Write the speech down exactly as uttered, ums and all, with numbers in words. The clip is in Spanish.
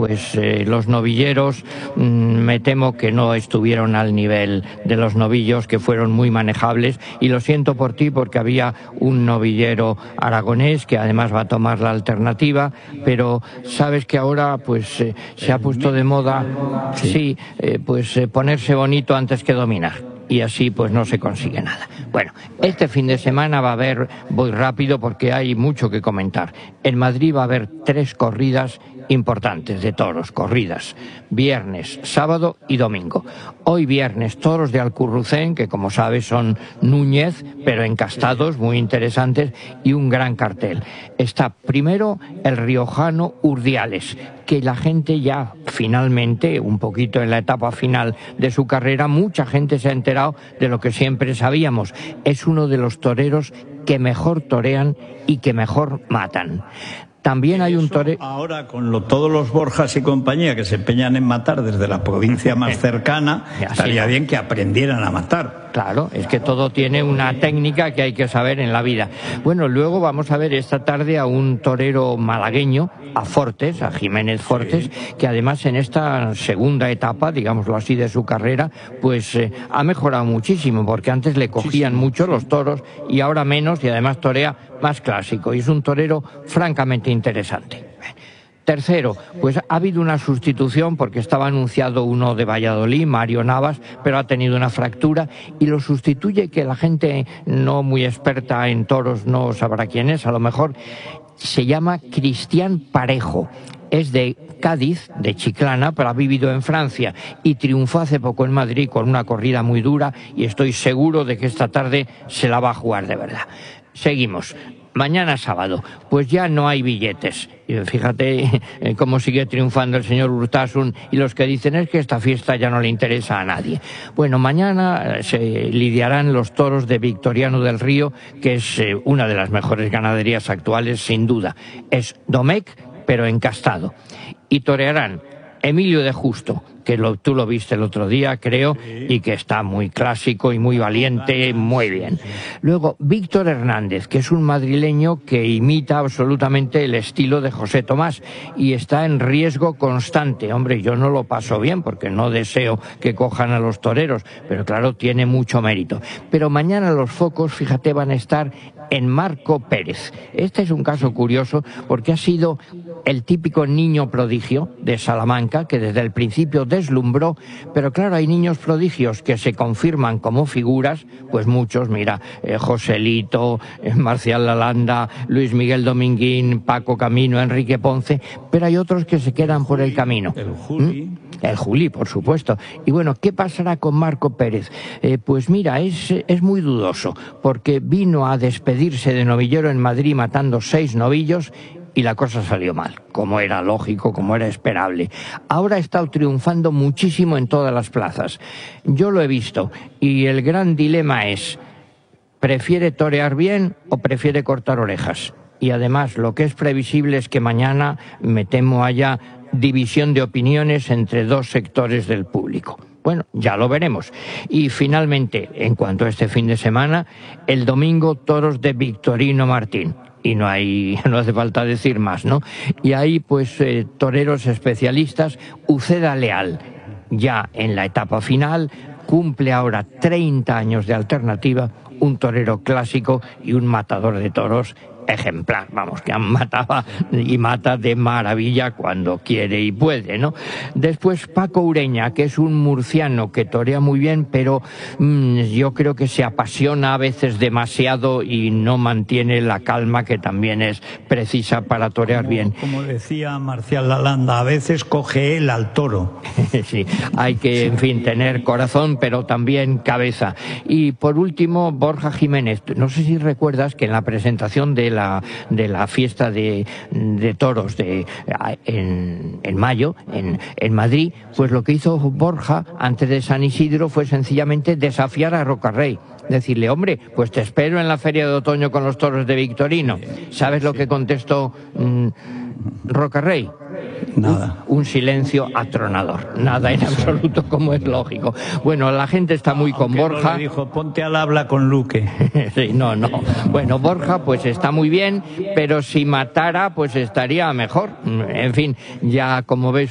pues eh, los novilleros mmm, me temo que no estuvieron al nivel de los novillos, que fueron muy manejables, y lo siento por ti porque había un novillero aragonés que además va a tomar la alternativa, pero sabes que ahora pues eh, se ha puesto de moda, sí, sí eh, pues eh, ponerse bonito antes que dominar. Y así pues no se consigue nada. Bueno, este fin de semana va a haber, voy rápido porque hay mucho que comentar. En Madrid va a haber tres corridas importantes de toros, corridas, viernes, sábado y domingo. Hoy viernes, toros de Alcurrucén, que como sabes son Núñez, pero encastados, muy interesantes, y un gran cartel. Está primero el riojano Urdiales, que la gente ya finalmente, un poquito en la etapa final de su carrera, mucha gente se ha enterado de lo que siempre sabíamos. Es uno de los toreros que mejor torean y que mejor matan. También hay un torero... Ahora, con lo, todos los Borjas y compañía que se empeñan en matar desde la provincia más cercana, estaría bien que aprendieran a matar. Claro, es que todo tiene una técnica que hay que saber en la vida. Bueno, luego vamos a ver esta tarde a un torero malagueño, a Fortes, a Jiménez Fortes, sí, que además en esta segunda etapa, digámoslo así, de su carrera, pues eh, ha mejorado muchísimo, porque antes le cogían mucho los toros y ahora menos, y además torea más clásico, y es un torero francamente interesante. Tercero, pues ha habido una sustitución porque estaba anunciado uno de Valladolid, Mario Navas, pero ha tenido una fractura y lo sustituye, que la gente no muy experta en toros no sabrá quién es, a lo mejor se llama Cristian Parejo. Es de Cádiz, de Chiclana, pero ha vivido en Francia y triunfó hace poco en Madrid con una corrida muy dura y estoy seguro de que esta tarde se la va a jugar de verdad. Seguimos. Mañana sábado, pues ya no hay billetes. Fíjate cómo sigue triunfando el señor Urtasun y los que dicen es que esta fiesta ya no le interesa a nadie. Bueno, mañana se lidiarán los toros de Victoriano del Río, que es una de las mejores ganaderías actuales, sin duda. Es Domecq, pero encastado. Y torearán Emilio de Justo, que lo, tú lo viste el otro día, creo, y que está muy clásico y muy valiente, muy bien. Luego, Víctor Hernández, que es un madrileño que imita absolutamente el estilo de José Tomás y está en riesgo constante. Hombre, yo no lo paso bien porque no deseo que cojan a los toreros, pero claro, tiene mucho mérito. Pero mañana los focos, fíjate, van a estar en Marco Pérez. Este es un caso curioso porque ha sido el típico niño prodigio de Salamanca, que desde el principio deslumbró, pero claro, hay niños prodigios que se confirman como figuras, pues muchos, mira, eh, Joselito, eh, Marcial Lalanda, Luis Miguel Dominguín, Paco Camino, Enrique Ponce, pero hay otros que se quedan por el camino. El Juli. ¿Mm? El Juli, por supuesto. Y bueno, ¿qué pasará con Marco Pérez? Eh, pues mira, es, es muy dudoso, porque vino a despedirse de novillero en Madrid matando seis novillos y la cosa salió mal, como era lógico, como era esperable. Ahora está triunfando muchísimo en todas las plazas. Yo lo he visto y el gran dilema es, ¿prefiere torear bien o prefiere cortar orejas? Y además lo que es previsible es que mañana, me temo, haya división de opiniones entre dos sectores del público. Bueno, ya lo veremos. Y finalmente, en cuanto a este fin de semana, el domingo toros de Victorino Martín. Y no hay, no hace falta decir más, ¿no? Y ahí, pues, eh, toreros especialistas. Uceda Leal, ya en la etapa final, cumple ahora treinta años de alternativa, un torero clásico y un matador de toros ejemplar, vamos, que mataba y mata de maravilla cuando quiere y puede, ¿no? Después Paco Ureña, que es un murciano que torea muy bien, pero mmm, yo creo que se apasiona a veces demasiado y no mantiene la calma que también es precisa para torear como, bien. Como decía Marcial Lalanda, a veces coge él al toro. Sí, hay que, en fin, tener corazón, pero también cabeza. Y por último, Borja Jiménez. No sé si recuerdas que en la presentación de la, de la fiesta de, de toros de, en, en mayo, en, en Madrid, pues lo que hizo Borja antes de San Isidro fue sencillamente desafiar a Rocarrey. Decirle, hombre, pues te espero en la feria de otoño con los toros de Victorino. ¿Sabes lo que contestó mmm, Rocarrey? Nada. Un, un silencio atronador. Nada en absoluto, como es lógico. Bueno, la gente está muy con Aunque Borja. No le dijo, ponte al habla con Luque. Sí, no, no. Bueno, Borja pues está muy bien, pero si matara pues estaría mejor. En fin, ya como ves,